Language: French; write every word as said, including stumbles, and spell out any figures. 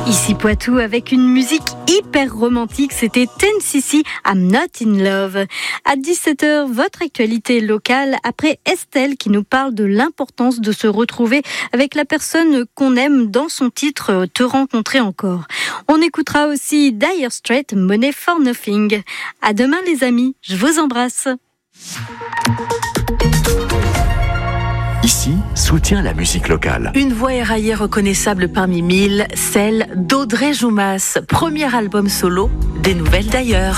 Ici Poitou avec une musique hyper romantique, c'était ten C C, I'm Not in Love. À dix-sept heures, votre actualité locale après Estelle qui nous parle de l'importance de se retrouver avec la personne qu'on aime dans son titre Te rencontrer encore. On écoutera aussi Dire Straits, Money for Nothing. À demain les amis, je vous embrasse. Ici, soutient la musique locale. Une voix éraillée reconnaissable parmi mille, celle d'Audrey Joumas, premier album solo des Nouvelles d'ailleurs.